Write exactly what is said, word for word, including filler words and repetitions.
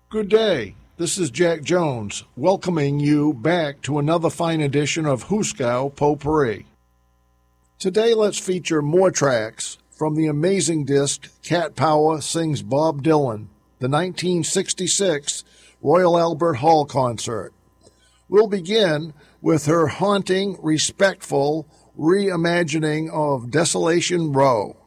Good day. This is Jack Jones, welcoming you back to another fine edition of Huskow Potpourri. Today, let's feature more tracks from the amazing disc Cat Power Sings Bob Dylan, the nineteen sixty-six Royal Albert Hall concert. We'll begin with her haunting, respectful reimagining of Desolation Row.